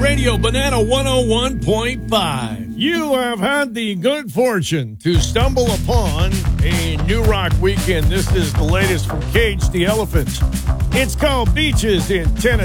Radio Banana 101.5. You have had the good fortune to stumble upon a New Rock weekend. This is the latest from Cage the Elephant. It's called Beaches in Tennessee.